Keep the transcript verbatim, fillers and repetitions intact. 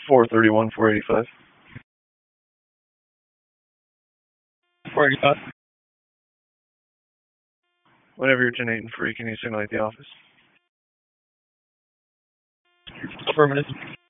four thirty-one, four eighty-five. four eighty-five. Whenever you're ten eight and free, can you signal at the office? Affirmative.